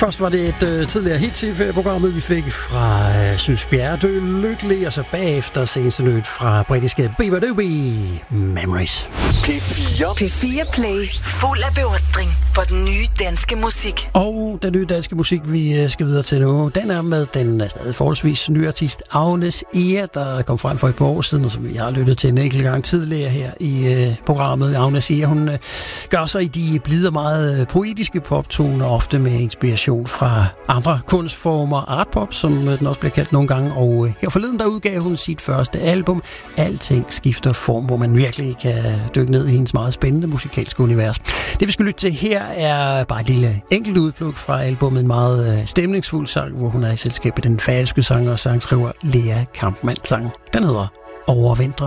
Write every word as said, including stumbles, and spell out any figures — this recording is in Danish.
Først var det et øh, tidligere hit til programmet, vi fik fra øh, Synes Bjerre Dø Lykkelig, og så bagefter seneste nyt fra britiske Bieber Doobie, Memories. P fire. P fire Play, fuld af beundring for den nye danske musik. Og den nye danske musik, vi skal videre til nu, den er med den stadig forholdsvis nye artist Agnes Ehr, der kom frem for et par år siden, og som vi har lyttet til en enkelt gang tidligere her i øh, programmet. Agnes Ehr, hun øh, gør sig i de blide og meget øh, poetiske poptoner, ofte med inspiration fra andre kunstformer, artpop, som øh, den også bliver kaldt nogle gange, og øh, her forleden der udgav hun sit første album, Alting skifter form, hvor man virkelig kan dykke ned i hendes meget spændende musikalske univers. Det vi skal lytte til her er bare et lille enkelt udpluk fra albumet, en meget øh, stemningsfuld sang, hvor hun er i selskab med den færøske sanger og sangskriver Lea Kampmann. Sangen, den hedder Overvintre.